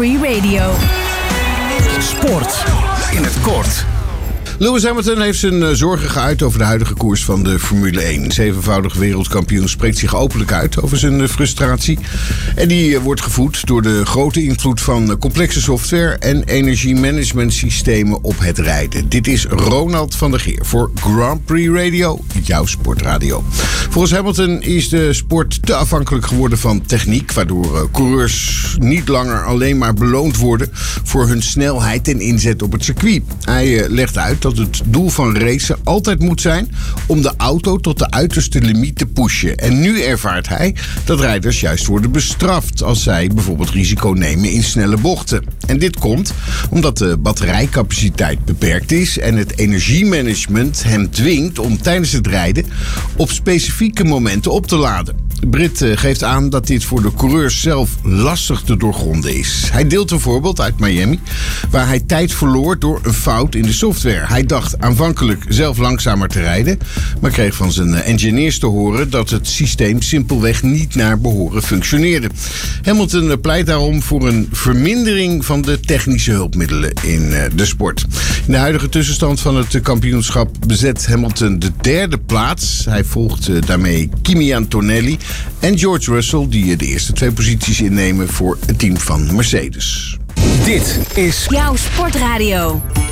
Free Radio. Sport in het kort. Lewis Hamilton heeft zijn zorgen geuit over de huidige koers van de Formule 1. Zevenvoudig wereldkampioen spreekt zich openlijk uit over zijn frustratie. En die wordt gevoed door de grote invloed van complexe software en energiemanagementsystemen op het rijden. Dit is Ronald van der Geer voor Grand Prix Radio, jouw sportradio. Volgens Hamilton is de sport te afhankelijk geworden van techniek, waardoor coureurs niet langer alleen maar beloond worden voor hun snelheid en inzet op het circuit. Hij legt uit dat het doel van racen altijd moet zijn om de auto tot de uiterste limiet te pushen. En nu ervaart hij dat rijders juist worden bestraft als zij bijvoorbeeld risico nemen in snelle bochten. En dit komt omdat de batterijcapaciteit beperkt is en het energiemanagement hem dwingt om tijdens het rijden op specifieke momenten op te laden. Brit geeft aan dat dit voor de coureurs zelf lastig te doorgronden is. Hij deelt een voorbeeld uit Miami, waar hij tijd verloor door een fout in de software. Hij dacht aanvankelijk zelf langzamer te rijden, maar kreeg van zijn engineers te horen dat het systeem simpelweg niet naar behoren functioneerde. Hamilton pleit daarom voor een vermindering van de technische hulpmiddelen in de sport. In de huidige tussenstand van het kampioenschap bezet Hamilton de derde plaats. Hij volgt daarmee Kimi Antonelli en George Russell, die de eerste twee posities innemen voor het team van Mercedes. Dit is Jouw sportradio.